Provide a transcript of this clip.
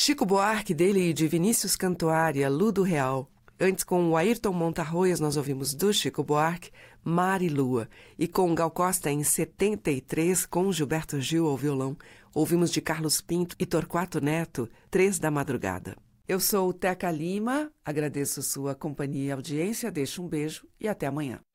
Chico Buarque, dele e de Vinícius Cantuária, Ludo Real. Antes, com o Ayrton Montarroias, nós ouvimos do Chico Buarque, Mar e Lua. E com Gal Costa, em 73, com Gilberto Gil ao violão, ouvimos de Carlos Pinto e Torquato Neto, 3 da Madrugada. Eu sou Teca Lima, agradeço sua companhia e audiência, deixo um beijo e até amanhã.